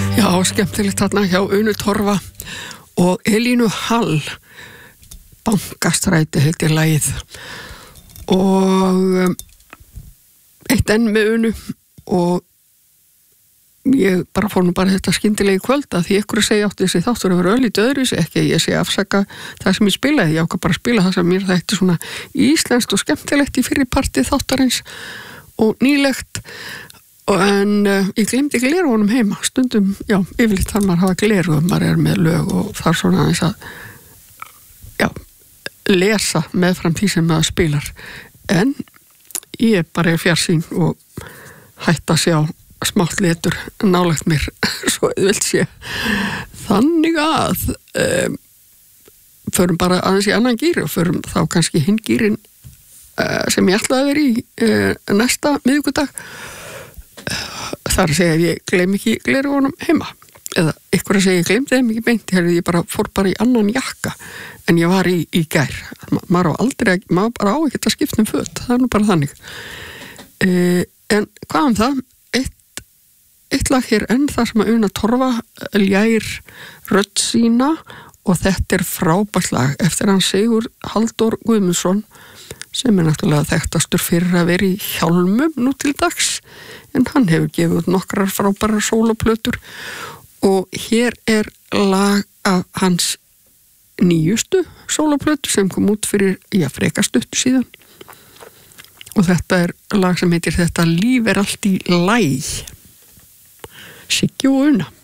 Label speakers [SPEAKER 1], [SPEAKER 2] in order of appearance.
[SPEAKER 1] Já, skemmtilegt þarna hjá Unu Torfa og Elínu Hall, Bankastræti heitir lagið og eitt enn með Unu og ég bara fór nú bara þetta skyndilega í kvöld að því ykkur að segja átti þessi þáttur að vera öllítið öðruvísi, ekki að ég sé afsaka það sem ég spilaði, ég ákvað bara að spila það sem mér þætti svona íslenskt og skemmtilegt í fyrri parti þáttarins og nýlegt en ég glemdi gleraugunum heima stundum, já, yfirleitt þarf maður að hafa gleraugun, maður með lög og þarf svona aðeins að lesa meðfram því sem maður spilar en ég bara fjarsýn og hætt að sjá smátt letur nálægt mér svo auðvelt sé þannig að förum bara aðeins í annan gír og förum þá kannski hinn gírinn sem ég ætlaði að vera í næsta miðvikudag þar að segja að ég gleym ekki gleraugunum heima eða ykkur að segja ég gleymdi þeim ekki beint ég bara fór bara í annan jakka en ég var í gær maður bara á ekki að skipta föt það er nú bara þannig en hvað það eitt lag hér enn það sem að Una Torfa ljær rödd sína og þetta frábært lag eftir hann Sigurð Halldór Guðmundsson sem náttúrulega þekktastur fyrir að vera í Hjálmum nú til dags en hann hefur gefið út nokkrar frábærar sóloplötur og hér lag af hans nýjustu sóloplötu sem kom út fyrir frekastuttu síðan og þetta lag sem heitir Þetta líf allt í læg Siggi og Una